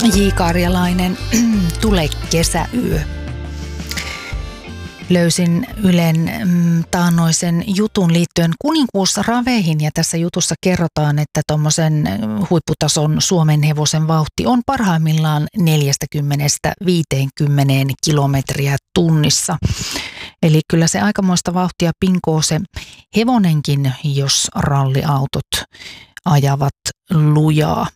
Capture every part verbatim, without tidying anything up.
J. Karjalainen, Tule kesäyö. Löysin Ylen mm, taannoisen jutun liittyen kuninkuusraveihin ja tässä jutussa kerrotaan, että tuommoisen huipputason Suomen hevosen vauhti on parhaimmillaan neljäkymmentä viisikymmentä kilometriä tunnissa. Eli kyllä se aikamoista vauhtia pinkoo se hevonenkin, jos ralliautot ajavat lujaa.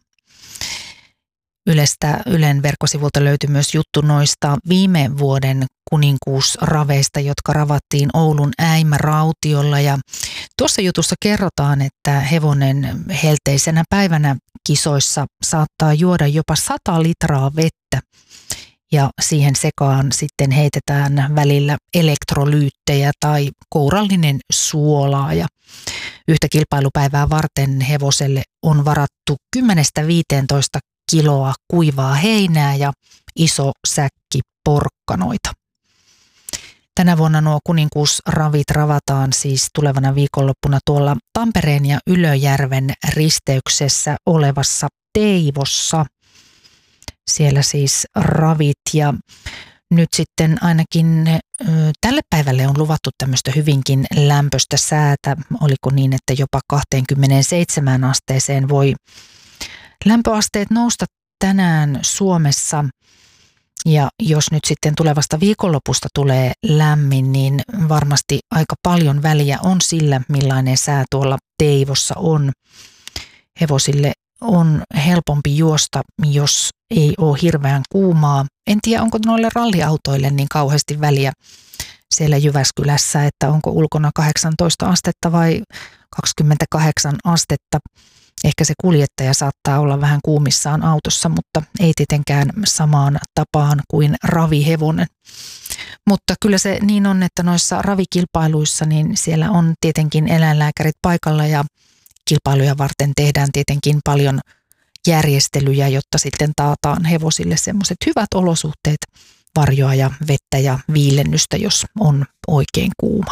Ylestä Ylen verkkosivulta löytyi myös juttu noista viime vuoden kuninkuusraveista, jotka ravattiin Oulun Äimärautiolla. Ja tuossa jutussa kerrotaan, että hevonen helteisenä päivänä kisoissa saattaa juoda jopa sata litraa vettä. Ja siihen sekaan sitten heitetään välillä elektrolyyttejä tai kourallinen suolaa. Ja yhtä kilpailupäivää varten hevoselle on varattu kymmenestä viiteentoista kiloa kuivaa heinää ja iso säkki porkkanoita. Tänä vuonna nuo kuninkuusravit ravataan siis tulevana viikonloppuna tuolla Tampereen ja Ylöjärven risteyksessä olevassa Teivossa. Siellä siis ravit ja nyt sitten ainakin ö, tälle päivälle on luvattu tämmöistä hyvinkin lämpöistä säätä. Oliko niin, että jopa kaksikymmentäseitsemän asteeseen voi lämpöasteet nousta tänään Suomessa. Ja jos nyt sitten tulevasta viikonlopusta tulee lämmin, niin varmasti aika paljon väliä on sillä, millainen sää tuolla Teivossa on. Hevosille on helpompi juosta, jos ei ole hirveän kuumaa. En tiedä, onko noille ralliautoille niin kauheasti väliä siellä Jyväskylässä, että onko ulkona kahdeksantoista astetta vai kaksikymmentäkahdeksan astetta. Ehkä se kuljettaja saattaa olla vähän kuumissaan autossa, mutta ei tietenkään samaan tapaan kuin ravihevonen. Mutta kyllä se niin on, että noissa ravikilpailuissa niin siellä on tietenkin eläinlääkärit paikalla ja kilpailuja varten tehdään tietenkin paljon järjestelyjä, jotta sitten taataan hevosille semmoiset hyvät olosuhteet, varjoa ja vettä ja viilennystä, jos on oikein kuuma.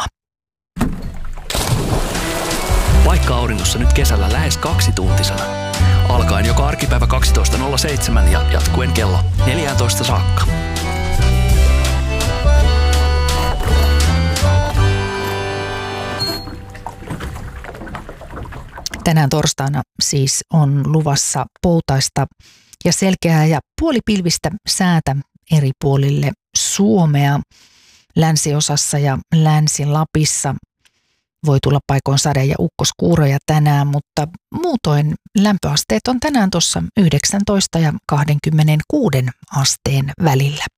Paikka auringossa nyt kesällä lähes kaksituntisena. Alkaen joka arkipäivä kaksitoista nolla seitsemän ja jatkuen kello neljätoista saakka. Tänään torstaina siis on luvassa poutaista ja selkeää ja puolipilvistä säätä eri puolille Suomea. Länsiosassa ja Länsi-Lapissa voi tulla paikoin sade- ja ukkoskuuroja tänään, mutta muutoin lämpöasteet on tänään tuossa yhdeksäntoista ja kaksikymmentäkuusi asteen välillä.